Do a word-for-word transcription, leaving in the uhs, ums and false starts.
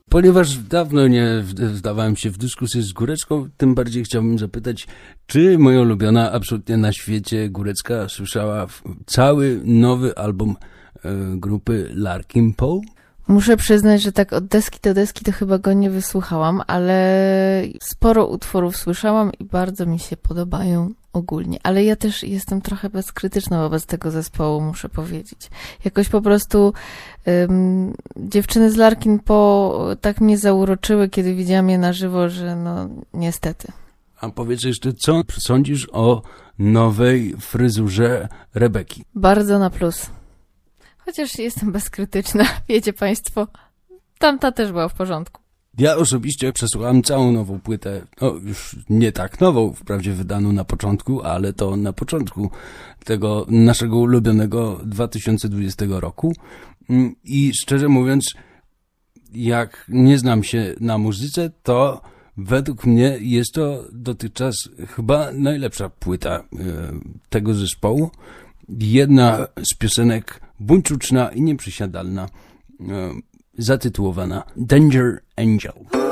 Ponieważ dawno nie wdawałem się w dyskusję z Górecką, tym bardziej chciałbym zapytać, czy moja ulubiona absolutnie na świecie Górecka słyszała cały nowy album e, grupy Larkin Poe? Muszę przyznać, że tak od deski do deski to chyba go nie wysłuchałam, ale sporo utworów słyszałam i bardzo mi się podobają ogólnie. Ale ja też jestem trochę bezkrytyczna wobec tego zespołu, muszę powiedzieć. Jakoś po prostu um, dziewczyny z Larkin Poe tak mnie zauroczyły, kiedy widziałam je na żywo, że no niestety. A powiedz jeszcze, co sądzisz o nowej fryzurze Rebeki? Bardzo na plus. Chociaż jestem bezkrytyczna, wiecie państwo, tamta też była w porządku. Ja osobiście przesłuchałem całą nową płytę, no już nie tak nową, wprawdzie wydaną na początku, ale to na początku tego naszego ulubionego dwa tysiące dwudziestego roku. I szczerze mówiąc, jak nie znam się na muzyce, to według mnie jest to dotychczas chyba najlepsza płyta tego zespołu. Jedna z piosenek buńczuczna i nieprzysiadalna, zatytułowana Danger Angel.